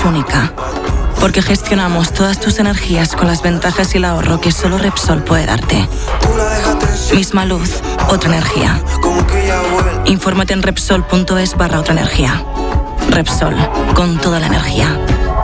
única. Porque gestionamos todas tus energías con las ventajas y el ahorro que solo Repsol puede darte. Misma luz, otra energía. Infórmate en Repsol.es/otra energía. Repsol, con toda la energía.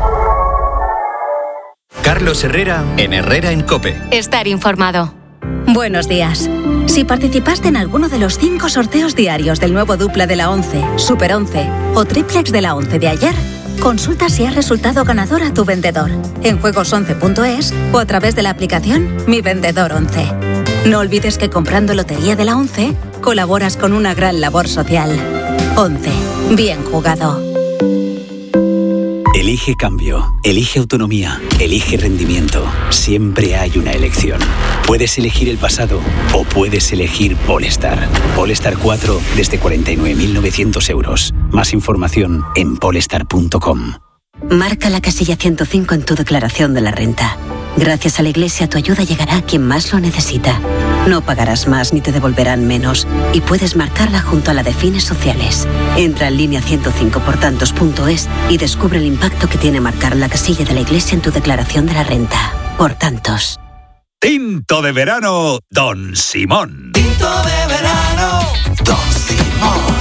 Carlos Herrera, en Herrera en COPE. Estar informado. Buenos días. Si participaste en alguno de los 5 sorteos diarios del nuevo dupla de la 11, Super 11 o triplex de la 11 de ayer, consulta si has resultado ganador a tu vendedor en juegos11.es o a través de la aplicación Mi Vendedor 11. No olvides que comprando Lotería de la 11 colaboras con una gran labor social. 11. Bien jugado. Elige cambio, elige autonomía, elige rendimiento. Siempre hay una elección. Puedes elegir el pasado o puedes elegir Polestar. Polestar 4 desde 49.900 euros. Más información en polestar.com. Marca la casilla 105 en tu declaración de la renta. Gracias a la Iglesia, tu ayuda llegará a quien más lo necesita. No pagarás más ni te devolverán menos. Y puedes marcarla junto a la de fines sociales. Entra en línea 105portantos.es y descubre el impacto que tiene marcar la casilla de la Iglesia en tu declaración de la renta. Por tantos. Tinto de verano, Don Simón. Tinto de verano, Don Simón.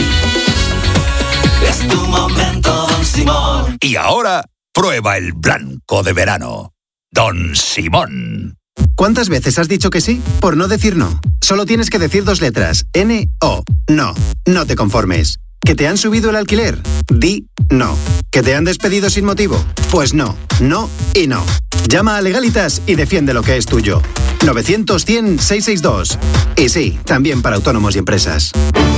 Es tu momento, Don Simón. Y ahora, prueba el blanco de verano, Don Simón. ¿Cuántas veces has dicho que sí por no decir no? Solo tienes que decir 2 letras. N-O. No. No te conformes. ¿Que te han subido el alquiler? Di no. ¿Que te han despedido sin motivo? Pues no. No y no. Llama a Legalitas y defiende lo que es tuyo. 900-100-662. Y sí, también para autónomos y empresas.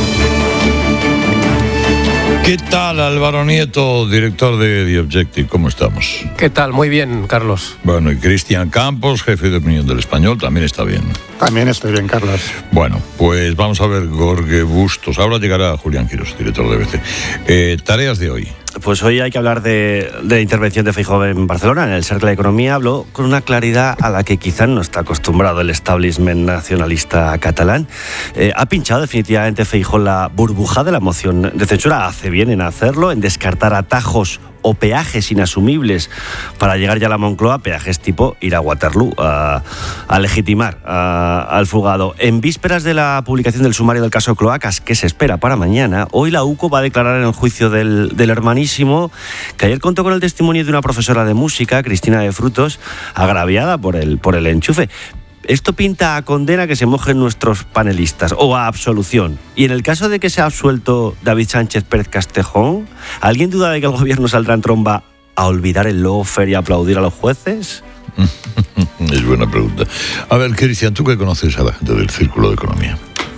¿Qué tal, Álvaro Nieto, director de The Objective? ¿Cómo estamos? ¿Qué tal? Muy bien, Carlos. Bueno, y Cristian Campos, jefe de opinión del Español, también está bien. También estoy bien, Carlos. Bueno, pues vamos a ver Jorge Bustos. Ahora llegará Julián Quirós, director de BBC. Tareas de hoy. Pues hoy hay que hablar de la intervención de Feijóo en Barcelona. En el Cercle de Economía habló con una claridad a la que quizá no está acostumbrado el establishment nacionalista catalán. Ha pinchado definitivamente Feijóo la burbuja de la moción de censura. Hace bien en hacerlo, en descartar atajos o peajes inasumibles para llegar ya a la Moncloa, peajes tipo ir a Waterloo a legitimar al fugado. En vísperas de la publicación del sumario del caso Cloacas, que se espera para mañana, hoy la UCO va a declarar en el juicio del hermanísimo, que ayer contó con el testimonio de una profesora de música, Cristina de Frutos, agraviada por el enchufe. Esto pinta a condena que se mojen nuestros panelistas, o a absolución. Y en el caso de que sea absuelto David Sánchez Pérez Castejón, ¿alguien duda de que el gobierno saldrá en tromba a olvidar el lawfare y aplaudir a los jueces? Es buena pregunta. A ver, Cristian, ¿tú qué conoces a la gente del Círculo de Economía?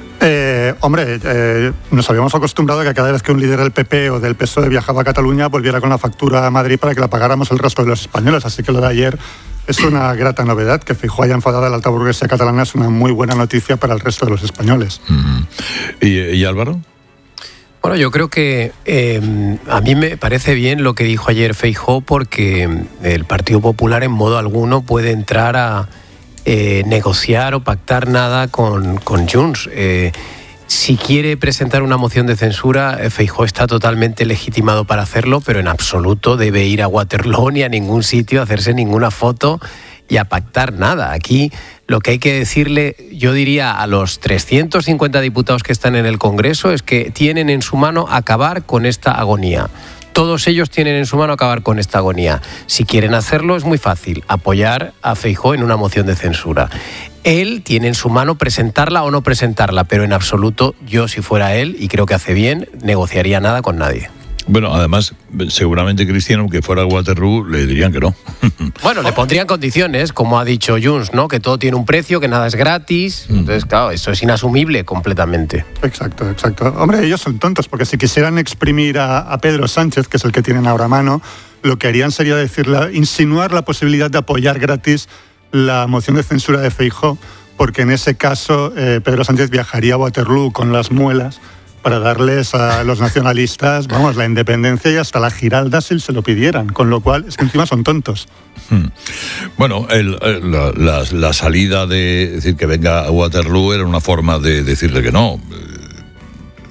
Nos habíamos acostumbrado a que cada vez que un líder del PP o del PSOE viajaba a Cataluña volviera con la factura a Madrid para que la pagáramos el resto de los españoles, así que lo de ayer es una grata novedad. Que Feijóo haya enfadado a la alta burguesía catalana es una muy buena noticia para el resto de los españoles. ¿Y Álvaro? Bueno, yo creo que a mí me parece bien lo que dijo ayer Feijóo, porque el Partido Popular en modo alguno puede entrar a negociar o pactar nada con Junts. Si quiere presentar una moción de censura, Feijóo está totalmente legitimado para hacerlo, pero en absoluto debe ir a Waterloo ni a ningún sitio a hacerse ninguna foto y a pactar nada. Aquí lo que hay que decirle, yo diría, a los 350 diputados que están en el Congreso es que tienen en su mano acabar con esta agonía. Todos ellos tienen en su mano acabar con esta agonía. Si quieren hacerlo es muy fácil, apoyar a Feijóo en una moción de censura. Él tiene en su mano presentarla o no presentarla, pero en absoluto yo, si fuera él, y creo que hace bien, negociaría nada con nadie. Bueno, además, seguramente, Cristiano, aunque fuera al Waterloo, le dirían que no. Bueno, le pondrían condiciones, como ha dicho Junts, ¿no? Que todo tiene un precio, que nada es gratis. Entonces, claro, eso es inasumible completamente. Exacto. Hombre, ellos son tontos, porque si quisieran exprimir a Pedro Sánchez, que es el que tienen ahora a mano, lo que harían sería insinuar la posibilidad de apoyar gratis la moción de censura de Feijóo, porque en ese caso Pedro Sánchez viajaría a Waterloo con las muelas para darles a los nacionalistas, la independencia y hasta la Giralda si se lo pidieran, con lo cual es que encima son tontos. Bueno, la salida de decir que venga a Waterloo era una forma de decirle que no.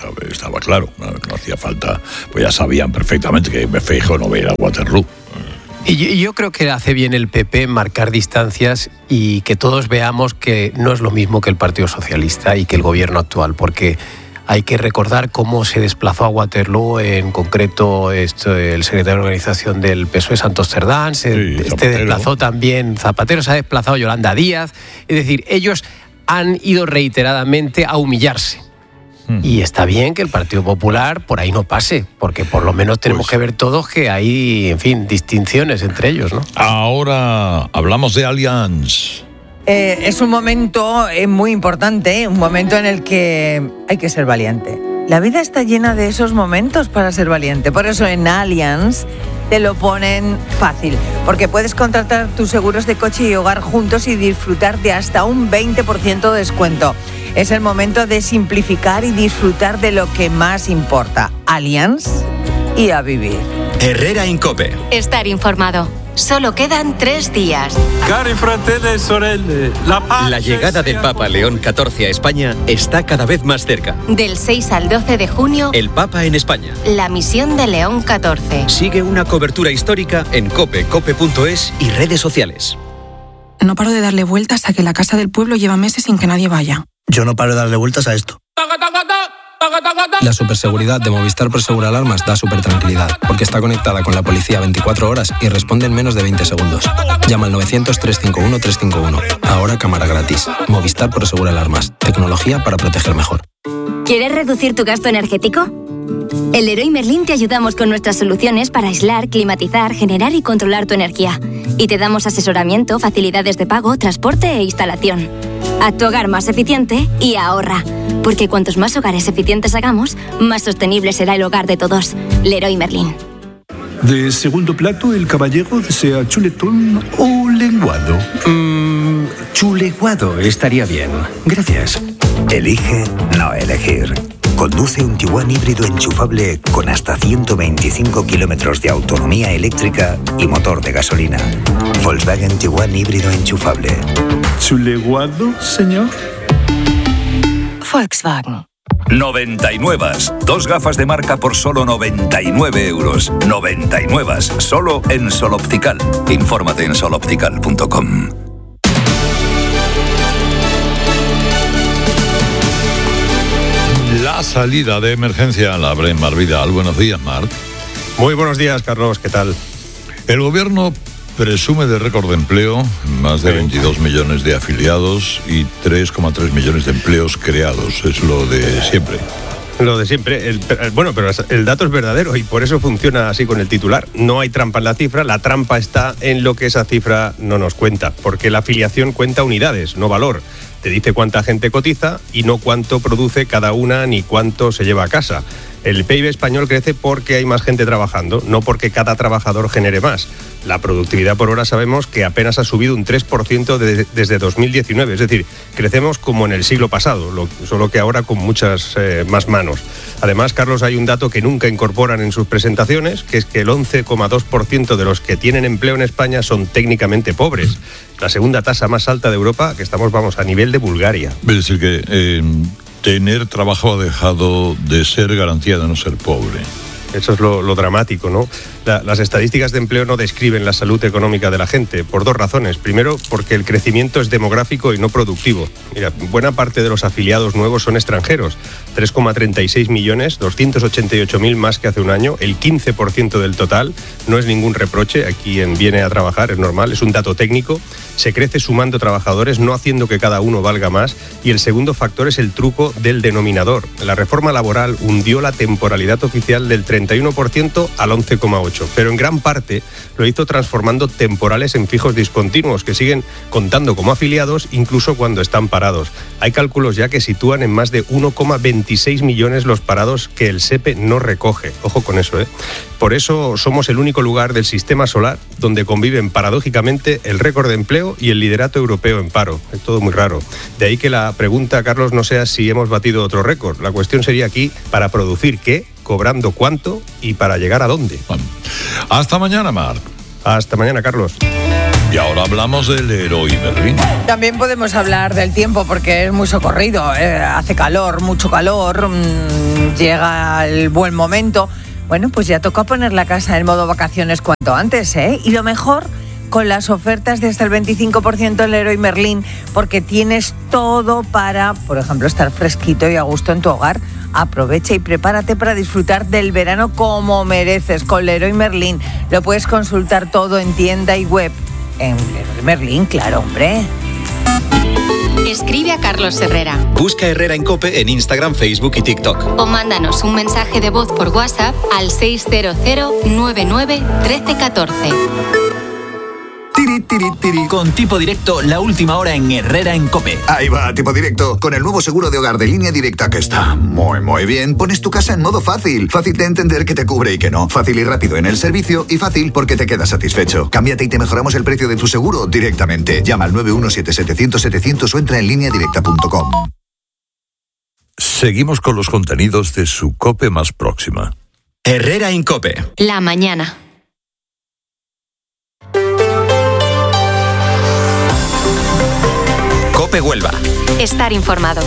estaba claro, no hacía falta, pues ya sabían perfectamente que Feijóo no veía a Waterloo. Y yo creo que hace bien el PP marcar distancias y que todos veamos que no es lo mismo que el Partido Socialista y que el gobierno actual, porque hay que recordar cómo se desplazó a Waterloo, en concreto el secretario de organización del PSOE, Santos Cerdán, desplazó también Zapatero, se ha desplazado Yolanda Díaz, es decir, ellos han ido reiteradamente a humillarse. Y está bien que el Partido Popular por ahí no pase, porque por lo menos tenemos que ver todos que hay, en fin, distinciones entre ellos, ¿no? Ahora hablamos de Allianz. Es un momento muy importante, un momento en el que hay que ser valiente. La vida está llena de esos momentos para ser valiente. Por eso en Allianz te lo ponen fácil, porque puedes contratar tus seguros de coche y hogar juntos y disfrutar de hasta un 20% de descuento. Es el momento de simplificar y disfrutar de lo que más importa. Allianz y a vivir. Herrera en COPE. Estar informado. Solo quedan 3 días. Cari fratelli sorelle, la llegada del Papa León XIV a España está cada vez más cerca. Del 6 al 12 de junio, el Papa en España. La misión de León XIV. Sigue una cobertura histórica en COPE, cope.es y redes sociales. No paro de darle vueltas a que la casa del pueblo lleva meses sin que nadie vaya. Yo no paro de darle vueltas a esto. La superseguridad de Movistar Prosegura Alarmas da supertranquilidad, porque está conectada con la policía 24 horas y responde en menos de 20 segundos. Llama al 900-351-351. Ahora cámara gratis. Movistar Prosegura Alarmas. Tecnología para proteger mejor. ¿Quieres reducir tu gasto energético? En Leroy Merlin te ayudamos con nuestras soluciones para aislar, climatizar, generar y controlar tu energía. Y te damos asesoramiento, facilidades de pago, transporte e instalación. Haz tu hogar más eficiente y ahorra. Porque cuantos más hogares eficientes hagamos, más sostenible será el hogar de todos. Leroy Merlin. De segundo plato, el caballero desea chuletón o lenguado. Chuleguado estaría bien. Gracias. Elige no elegir. Conduce un Tiguan híbrido enchufable con hasta 125 kilómetros de autonomía eléctrica y motor de gasolina. Volkswagen Tiguan híbrido enchufable. ¿Chuleguado, señor? Volkswagen. 99. 2 gafas de marca por solo 99 euros. 99. Solo en Sol Optical. Infórmate en soloptical.com. La salida de emergencia la abre Mar Vidal. Buenos días, Mar. Muy buenos días, Carlos. ¿Qué tal? El gobierno presume de récord de empleo, más de 22 millones de afiliados y 3,3 millones de empleos creados. Es lo de siempre. Lo de siempre. Bueno, pero el dato es verdadero y por eso funciona así con el titular. No hay trampa en la cifra, la trampa está en lo que esa cifra no nos cuenta, porque la afiliación cuenta unidades, no valor. Te dice cuánta gente cotiza y no cuánto produce cada una ni cuánto se lleva a casa. El PIB español crece porque hay más gente trabajando, no porque cada trabajador genere más. La productividad por hora sabemos que apenas ha subido un 3% desde 2019, es decir, crecemos como en el siglo pasado, solo que ahora con muchas más manos. Además, Carlos, hay un dato que nunca incorporan en sus presentaciones, que es que el 11,2% de los que tienen empleo en España son técnicamente pobres. La segunda tasa más alta de Europa, que estamos, a nivel de Bulgaria. Es decir, que tener trabajo ha dejado de ser garantía de no ser pobre. Eso es lo dramático, ¿no? Las estadísticas de empleo no describen la salud económica de la gente, por 2 razones. Primero, porque el crecimiento es demográfico y no productivo. Mira, buena parte de los afiliados nuevos son extranjeros. 3,36 millones, 288.000 más que hace un año, el 15% del total. No es ningún reproche a quien viene a trabajar, es normal, es un dato técnico. Se crece sumando trabajadores, no haciendo que cada uno valga más. Y el segundo factor es el truco del denominador. La reforma laboral hundió la temporalidad oficial del 31% al 11,8%, pero en gran parte lo hizo transformando temporales en fijos discontinuos que siguen contando como afiliados incluso cuando están parados. Hay cálculos ya que sitúan en más de 1,26 millones los parados que el SEPE no recoge. Ojo con eso, ¿eh? Por eso somos el único lugar del sistema solar donde conviven paradójicamente el récord de empleo y el liderato europeo en paro. Es todo muy raro. De ahí que la pregunta, Carlos, no sea si hemos batido otro récord. La cuestión sería aquí, ¿para producir qué? ¿Cobrando cuánto? ¿Y para llegar a dónde? Hasta mañana, Marc. Hasta mañana, Carlos. Y ahora hablamos del Leroy Merlin. También podemos hablar del tiempo porque es muy socorrido. Hace calor, mucho calor. Llega el buen momento. Bueno, pues ya toca poner la casa en modo vacaciones cuanto antes, ¿eh? Y lo mejor, con las ofertas de hasta el 25% en Leroy Merlin, porque tienes todo para, por ejemplo, estar fresquito y a gusto en tu hogar. Aprovecha y prepárate para disfrutar del verano como mereces con Leroy Merlin. Lo puedes consultar todo en tienda y web. En Leroy Merlin, claro, hombre. Escribe a Carlos Herrera. Busca Herrera en COPE en Instagram, Facebook y TikTok. O mándanos un mensaje de voz por WhatsApp al 600 99 13 14. Tiri, tiri, tiri. Con Tipo Directo, la última hora en Herrera en COPE. Ahí va, Tipo Directo. Con el nuevo seguro de hogar de Línea Directa, que está muy bien, pones tu casa en modo fácil. Fácil de entender que te cubre y que no. Fácil y rápido en el servicio y fácil porque te quedas satisfecho. Cámbiate y te mejoramos el precio de tu seguro directamente. Llama al 917-700-700 o entra en lineadirecta.com. Seguimos con los contenidos de su COPE más próxima. Herrera en COPE. La mañana. COPE Huelva. Estar informado.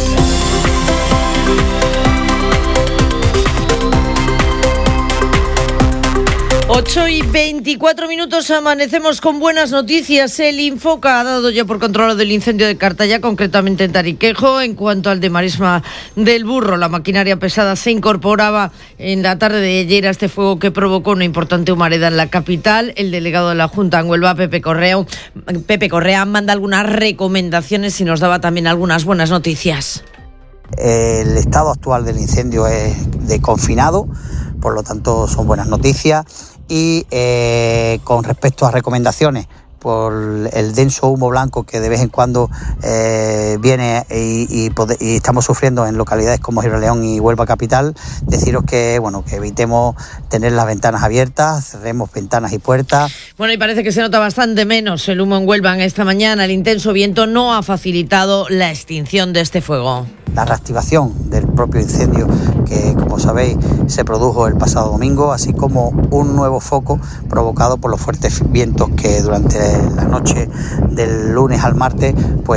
8:24, amanecemos con buenas noticias. El Infoca ha dado ya por controlado el incendio de Cartaya, concretamente en Tariquejo. En cuanto al de Marisma del Burro, la maquinaria pesada se incorporaba en la tarde de ayer a este fuego que provocó una importante humareda en la capital. El delegado de la Junta en Huelva, Pepe Correa, manda algunas recomendaciones y nos daba también algunas buenas noticias. El estado actual del incendio es de confinado, por lo tanto son buenas noticias. Y con respecto a recomendaciones, por el denso humo blanco que de vez en cuando viene y estamos sufriendo en localidades como Gibraleón y Huelva Capital, deciros que evitemos tener las ventanas abiertas, cerremos ventanas y puertas. Bueno, y parece que se nota bastante menos el humo en Huelva esta mañana. El intenso viento no ha facilitado la extinción de este fuego. La reactivación del propio incendio que, como sabéis, se produjo el pasado domingo, así como un nuevo foco provocado por los fuertes vientos que durante la noche del lunes al martes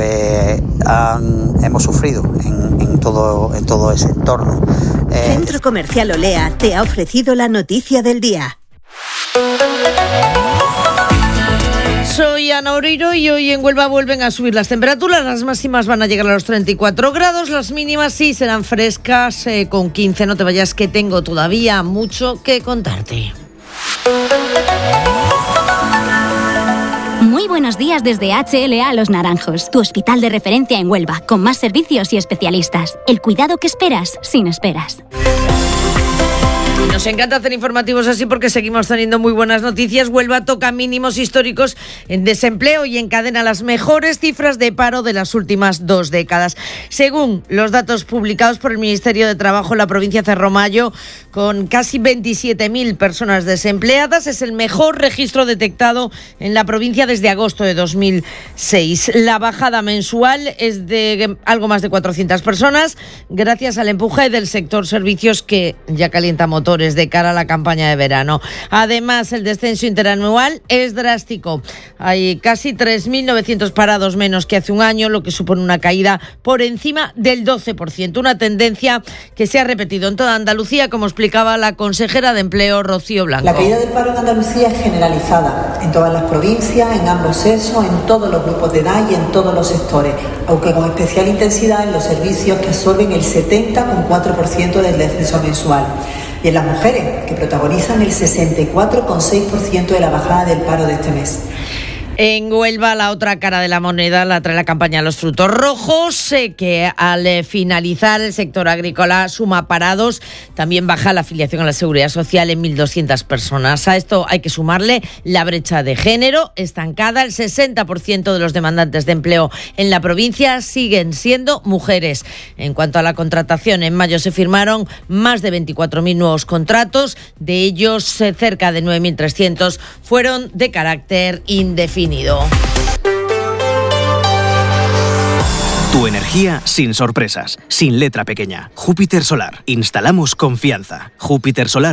hemos sufrido en todo ese entorno. Centro Comercial Olea te ha ofrecido la noticia del día. Soy Ana Oreiro y hoy en Huelva vuelven a subir las temperaturas. Las máximas van a llegar a los 34 grados, las mínimas sí serán frescas con 15. No te vayas, que tengo todavía mucho que contarte. Muy buenos días desde HLA Los Naranjos, tu hospital de referencia en Huelva, con más servicios y especialistas. El cuidado que esperas, sin esperas. Nos encanta hacer informativos así porque seguimos teniendo muy buenas noticias. Huelva toca mínimos históricos en desempleo y encadena las mejores cifras de paro de las últimas 2 décadas. Según los datos publicados por el Ministerio de Trabajo en la provincia cerró mayo con casi 27.000 personas desempleadas. Es el mejor registro detectado en la provincia desde agosto de 2006. La bajada mensual es de algo más de 400 personas gracias al empuje del sector servicios que ya calienta motores de cara a la campaña de verano. Además, el descenso interanual es drástico. Hay casi 3.900 parados menos que hace un año, lo que supone una caída por encima del 12%. Una tendencia que se ha repetido en toda Andalucía, como explicaba la consejera de Empleo, Rocío Blanco. La caída del paro en Andalucía es generalizada en todas las provincias, en ambos sexos, en todos los grupos de edad y en todos los sectores, aunque con especial intensidad en los servicios que absorben el 70,4% del descenso mensual. Y en las mujeres, que protagonizan el 64,6% de la bajada del paro de este mes. En Huelva, la otra cara de la moneda la trae la campaña Los Frutos Rojos, que al finalizar el sector agrícola suma parados. También baja la afiliación a la Seguridad Social en 1.200 personas. A esto hay que sumarle la brecha de género estancada. El 60% de los demandantes de empleo en la provincia siguen siendo mujeres. En cuanto a la contratación, en mayo se firmaron más de 24.000 nuevos contratos. De ellos, cerca de 9.300 fueron de carácter indefinido. Tu energía sin sorpresas, sin letra pequeña. Júpiter Solar. Instalamos confianza.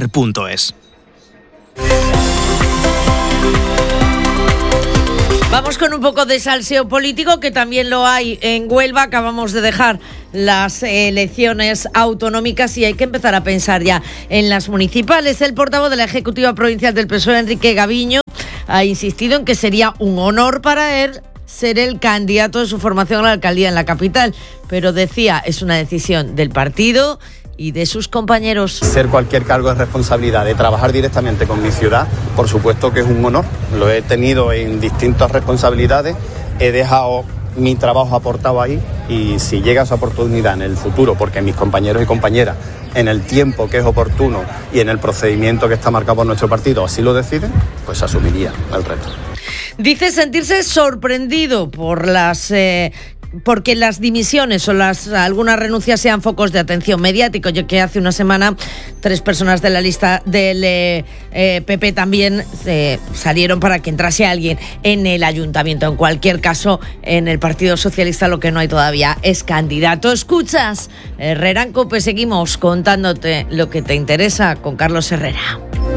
jupitersolar.es. Vamos con un poco de salseo político, que también lo hay en Huelva. Acabamos de dejar las elecciones autonómicas y hay que empezar a pensar ya en las municipales. El portavoz de la Ejecutiva Provincial del PSOE, Enrique Gaviño, ha insistido en que sería un honor para él ser el candidato de su formación a la alcaldía en la capital, pero decía, es una decisión del partido y de sus compañeros. Ser cualquier cargo de responsabilidad, de trabajar directamente con mi ciudad, por supuesto que es un honor. Lo he tenido en distintas responsabilidades, he dejado mi trabajo aportado ahí, y si llega esa oportunidad en el futuro, porque mis compañeros y compañeras, en el tiempo que es oportuno y en el procedimiento que está marcado por nuestro partido, así lo deciden, pues asumiría el reto. Dice sentirse sorprendido por porque las dimisiones o algunas renuncias sean focos de atención mediático. Yo que hace una semana 3 personas de la lista del PP también salieron para que entrase alguien en el ayuntamiento. En cualquier caso, en el Partido Socialista lo que no hay todavía es candidato. Escuchas Herrera en COPE, seguimos contándote lo que te interesa con Carlos Herrera.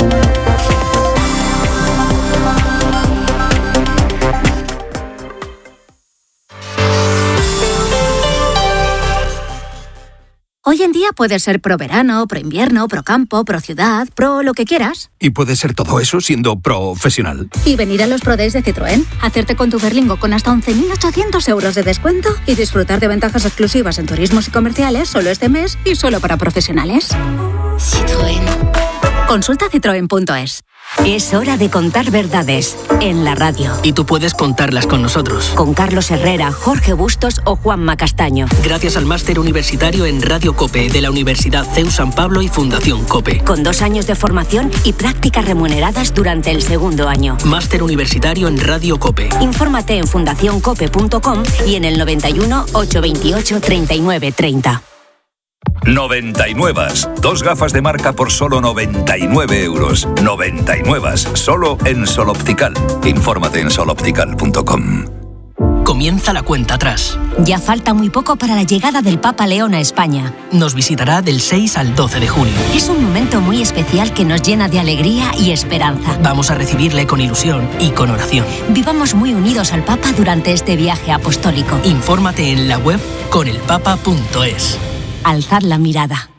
Hoy en día puedes ser pro verano, pro invierno, pro campo, pro ciudad, pro lo que quieras. Y puedes ser todo eso siendo profesional. Y venir a los Pro Days de Citroën, hacerte con tu Berlingo con hasta 11.800 euros de descuento y disfrutar de ventajas exclusivas en turismos y comerciales solo este mes y solo para profesionales. Citroën. Consulta citroen.es. Es hora de contar verdades en la radio. Y tú puedes contarlas con nosotros. Con Carlos Herrera, Jorge Bustos o Juanma Castaño. Gracias al máster universitario en Radio COPE de la Universidad CEU San Pablo y Fundación COPE. Con 2 años de formación y prácticas remuneradas durante el 2º año. Máster universitario en Radio COPE. Infórmate en fundacioncope.com y en el 91 828 39 30. 99. 2 gafas de marca por solo 99 euros. 99. Solo en Sol Optical. Infórmate en soloptical.com. Comienza la cuenta atrás. Ya falta muy poco para la llegada del Papa León a España. Nos visitará del 6 al 12 de junio. Es un momento muy especial que nos llena de alegría y esperanza. Vamos a recibirle con ilusión y con oración. Vivamos muy unidos al Papa durante este viaje apostólico. Infórmate en la web conelpapa.es. Alzad la mirada.